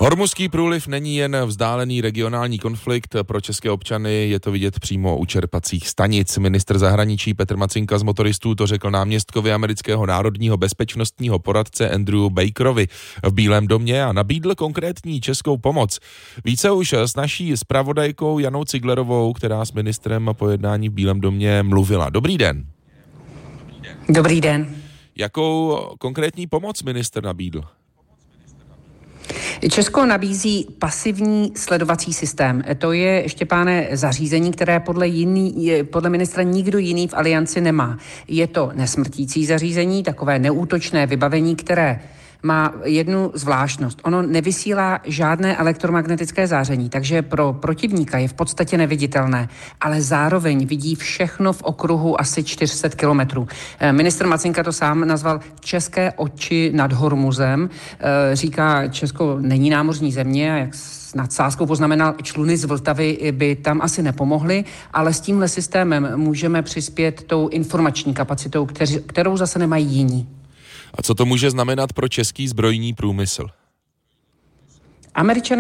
Hormuzský průliv není jen vzdálený regionální konflikt, pro české občany je to vidět přímo u čerpacích stanic. Ministr zahraničí Petr Macinka z Motoristů to řekl náměstkovi amerického národního bezpečnostního poradce Andrew Bakerovi v Bílém domě a nabídl konkrétní českou pomoc. Více už s naší zpravodajkou Janou Ciglerovou, která s ministrem po jednání v Bílém domě mluvila. Dobrý den. Dobrý den. Jakou konkrétní pomoc ministr nabídl? Česko nabízí pasivní sledovací systém. To je, Štěpáne, zařízení, které podle ministra nikdo jiný v alianci nemá. Je to nesmrtící zařízení, takové neútočné vybavení, které má jednu zvláštnost. Ono nevysílá žádné elektromagnetické záření, takže pro protivníka je v podstatě neviditelné, ale zároveň vidí všechno v okruhu asi 400 kilometrů. Ministr Macinka to sám nazval české oči nad Hormuzem. Říká, Česko není námořní země a jak s nadsázkou poznamenal, čluny z Vltavy by tam asi nepomohly, ale s tímhle systémem můžeme přispět tou informační kapacitou, kterou zase nemají jiní. A co to může znamenat pro český zbrojní průmysl? Američané